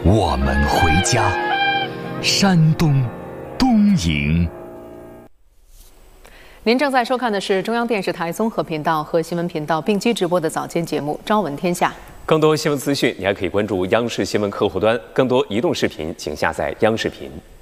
我们回家，山东东营。 您正在收看的是中央电视台综合频道和新闻频道并机直播的早间节目《朝闻天下》。 更多新闻资讯，你还可以关注央视新闻客户端。更多移动视频，请下载央视频。